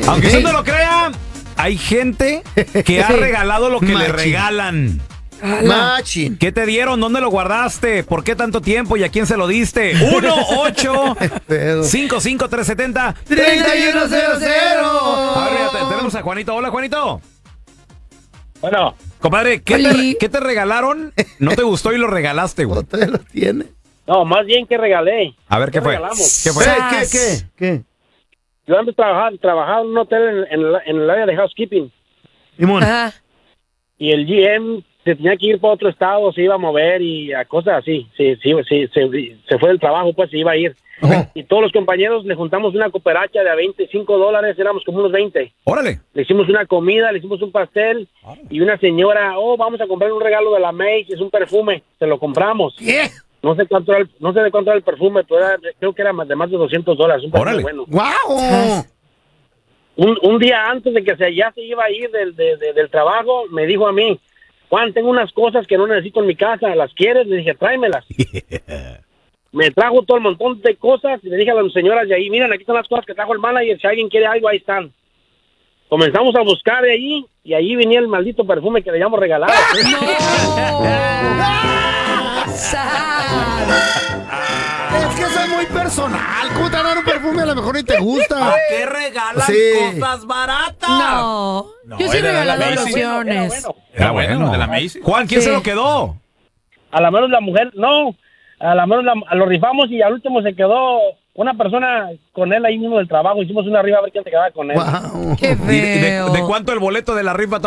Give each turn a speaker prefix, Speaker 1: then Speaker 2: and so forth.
Speaker 1: Aunque usted no lo crea, hay gente que ha regalado lo que le regalan.
Speaker 2: Machín.
Speaker 1: ¿Qué te dieron? ¿Dónde lo guardaste? ¿Por qué tanto tiempo? ¿Y a quién se lo diste? 1-855-370-3100. A ver, tenemos a Juanito. Hola, Juanito.
Speaker 3: Bueno.
Speaker 1: Compadre, ¿qué te regalaron? ¿No te gustó y lo regalaste, güey?
Speaker 2: ¿Usted lo tiene?
Speaker 3: No, más bien que regalé.
Speaker 1: A ver, ¿qué fue?
Speaker 3: Regalamos?
Speaker 1: ¿Qué fue?
Speaker 2: ¿Qué?
Speaker 3: Yo antes trabajaba en un hotel en el área de housekeeping.
Speaker 4: Ajá.
Speaker 3: Y el GM se tenía que ir para otro estado, se iba a mover y a cosas así. Sí, se fue del trabajo, pues se iba a ir. Y todos los compañeros le juntamos una cooperacha de a $25, éramos como unos 20.
Speaker 1: ¡Órale!
Speaker 3: Le hicimos una comida, le hicimos un pastel. Y una señora, vamos a comprar un regalo de la Macy's, es un perfume. Se lo compramos.
Speaker 2: ¿Qué?
Speaker 3: No sé de cuánto era el perfume, pero creo que era de más de $200. Un perfume bueno.
Speaker 2: ¡Guau!
Speaker 3: Un día antes de que ya se iba a ir del trabajo, me dijo a mí, Juan, tengo unas cosas que no necesito en mi casa, ¿las quieres? Le dije, tráemelas. Me trajo todo el montón de cosas y le dije a las señoras de ahí, miren, aquí están las cosas que trajo el manager, si alguien quiere algo, ahí están. Comenzamos a buscar de ahí y allí venía el maldito perfume que le habíamos regalado.
Speaker 2: Es que eso es muy personal. ¿Cómo te van a dar un perfume? A lo mejor ni te gusta.
Speaker 1: ¿Para qué regalan cosas baratas?
Speaker 4: No, yo sí regalo lociones.
Speaker 1: Era bueno.
Speaker 5: De la Macy's.
Speaker 1: Juan, ¿quién se lo quedó?
Speaker 3: A la menos la mujer, no. A la menos lo rifamos y al último se quedó una persona con él ahí mismo del trabajo. Hicimos una rifa a ver quién se quedaba con él.
Speaker 2: Wow.
Speaker 4: Qué feo.
Speaker 1: ¿De cuánto el boleto de la rifa?